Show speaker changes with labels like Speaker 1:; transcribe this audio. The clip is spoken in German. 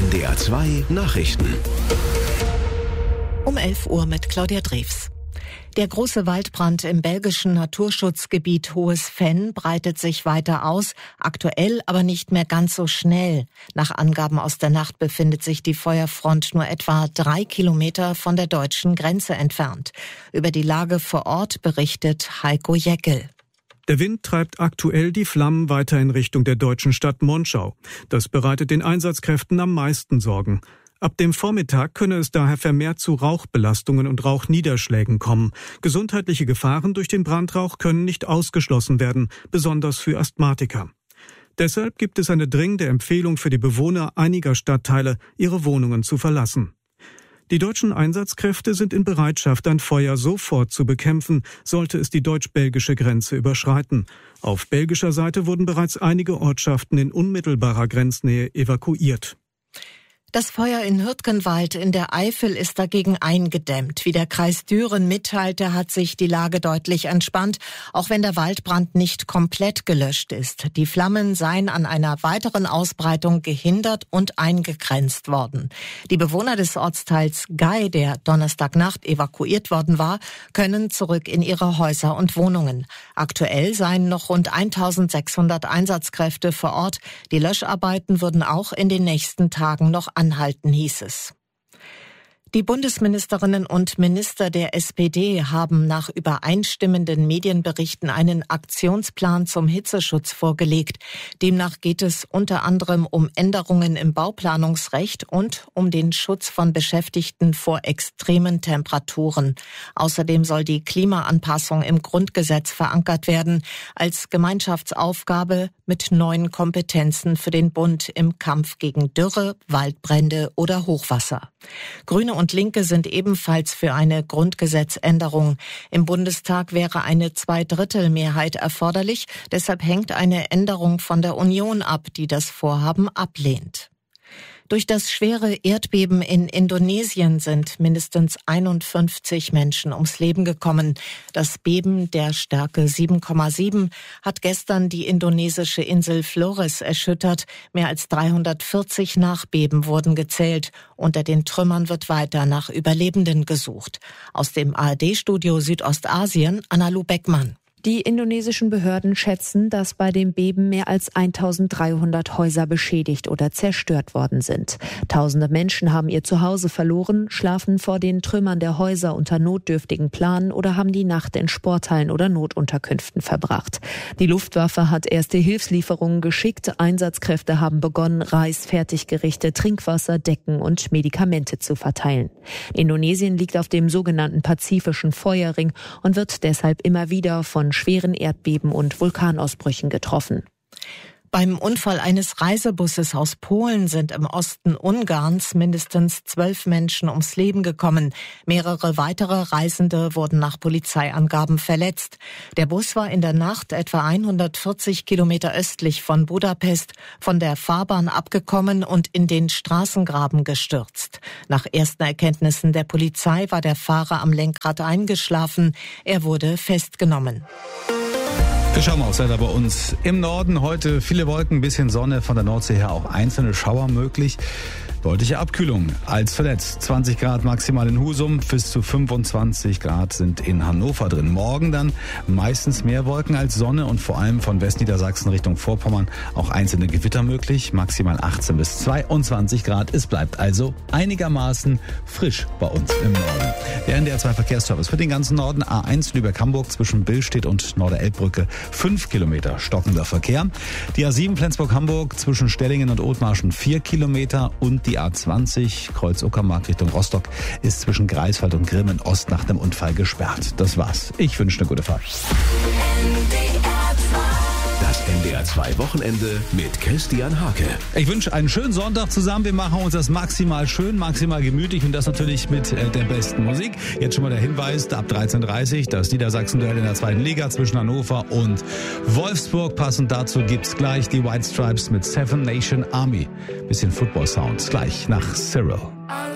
Speaker 1: NDR 2 Nachrichten.
Speaker 2: Um 11 Uhr mit Claudia Drews. Der große Waldbrand im belgischen Naturschutzgebiet Hohes Venn breitet sich weiter aus, aktuell aber nicht mehr ganz so schnell. Nach Angaben aus der Nacht befindet sich die Feuerfront nur etwa 3 Kilometer von der deutschen Grenze entfernt. Über die Lage vor Ort berichtet Heiko Jeckel.
Speaker 3: Der Wind treibt aktuell die Flammen weiter in Richtung der deutschen Stadt Monschau. Das bereitet den Einsatzkräften am meisten Sorgen. Ab dem Vormittag könne es daher vermehrt zu Rauchbelastungen und Rauchniederschlägen kommen. Gesundheitliche Gefahren durch den Brandrauch können nicht ausgeschlossen werden, besonders für Asthmatiker. Deshalb gibt es eine dringende Empfehlung für die Bewohner einiger Stadtteile, ihre Wohnungen zu verlassen. Die deutschen Einsatzkräfte sind in Bereitschaft, ein Feuer sofort zu bekämpfen, sollte es die deutsch-belgische Grenze überschreiten. Auf belgischer Seite wurden bereits einige Ortschaften in unmittelbarer Grenznähe evakuiert.
Speaker 2: Das Feuer in Hürtgenwald in der Eifel ist dagegen eingedämmt. Wie der Kreis Düren mitteilte, hat sich die Lage deutlich entspannt, auch wenn der Waldbrand nicht komplett gelöscht ist. Die Flammen seien an einer weiteren Ausbreitung gehindert und eingegrenzt worden. Die Bewohner des Ortsteils Gei, der Donnerstagnacht evakuiert worden war, können zurück in ihre Häuser und Wohnungen. Aktuell seien noch rund 1600 Einsatzkräfte vor Ort. Die Löscharbeiten würden auch in den nächsten Tagen noch anhalten, hieß es. Die Bundesministerinnen und Minister der SPD haben nach übereinstimmenden Medienberichten einen Aktionsplan zum Hitzeschutz vorgelegt. Demnach geht es unter anderem um Änderungen im Bauplanungsrecht und um den Schutz von Beschäftigten vor extremen Temperaturen. Außerdem soll die Klimaanpassung im Grundgesetz verankert werden, als Gemeinschaftsaufgabe mit neuen Kompetenzen für den Bund im Kampf gegen Dürre, Waldbrände oder Hochwasser. Grüne und Linke sind ebenfalls für eine Grundgesetzänderung. Im Bundestag wäre eine Zweidrittelmehrheit erforderlich. Deshalb hängt eine Änderung von der Union ab, die das Vorhaben ablehnt. Durch das schwere Erdbeben in Indonesien sind mindestens 51 Menschen ums Leben gekommen. Das Beben der Stärke 7,7 hat gestern die indonesische Insel Flores erschüttert. Mehr als 340 Nachbeben wurden gezählt. Unter den Trümmern wird weiter nach Überlebenden gesucht. Aus dem ARD-Studio Südostasien, Analu Beckmann.
Speaker 4: Die indonesischen Behörden schätzen, dass bei dem Beben mehr als 1300 Häuser beschädigt oder zerstört worden sind. Tausende Menschen haben ihr Zuhause verloren, schlafen vor den Trümmern der Häuser unter notdürftigen Planen oder haben die Nacht in Sporthallen oder Notunterkünften verbracht. Die Luftwaffe hat erste Hilfslieferungen geschickt. Einsatzkräfte haben begonnen, Reis, Fertiggerichte, Trinkwasser, Decken und Medikamente zu verteilen. Indonesien liegt auf dem sogenannten Pazifischen Feuerring und wird deshalb immer wieder von schweren Erdbeben und Vulkanausbrüchen getroffen.
Speaker 2: Beim Unfall eines Reisebusses aus Polen sind im Osten Ungarns mindestens 12 Menschen ums Leben gekommen. Mehrere weitere Reisende wurden nach Polizeiangaben verletzt. Der Bus war in der Nacht etwa 140 Kilometer östlich von Budapest von der Fahrbahn abgekommen und in den Straßengraben gestürzt. Nach ersten Erkenntnissen der Polizei war der Fahrer am Lenkrad eingeschlafen. Er wurde festgenommen.
Speaker 5: Wir schauen mal aufs Wetter bei uns im Norden. Heute viele Wolken, ein bisschen Sonne, von der Nordsee her auch einzelne Schauer möglich. Deutliche Abkühlung als verletzt. 20 Grad maximal in Husum, bis zu 25 Grad sind in Hannover drin. Morgen dann meistens mehr Wolken als Sonne und vor allem von Westniedersachsen Richtung Vorpommern auch einzelne Gewitter möglich. Maximal 18 bis 22 Grad. Es bleibt also einigermaßen frisch bei uns im Norden. Der NDR 2 Verkehrsservice für den ganzen Norden. A1 Lübeck-Hamburg zwischen Billstedt und Norderelbbrücke 5 Kilometer stockender Verkehr. Die A7 Flensburg-Hamburg zwischen Stellingen und Othmarschen 4 Kilometer und die A20 Kreuz Uckermark Richtung Rostock ist zwischen Greifswald und Grimmen Ost nach dem Unfall gesperrt. Das war's. Ich wünsche eine gute Fahrt.
Speaker 1: Das NDR 2 Wochenende mit Christian Hake.
Speaker 5: Ich wünsche einen schönen Sonntag zusammen. Wir machen uns das maximal schön, maximal gemütlich und das natürlich mit der besten Musik. Jetzt schon mal der Hinweis, ab 13:30 Uhr das Niedersachsen-Duell in der 2. Liga zwischen Hannover und Wolfsburg. Passend dazu gibt's gleich die White Stripes mit Seven Nation Army. Bisschen Football-Sounds gleich nach Cyril.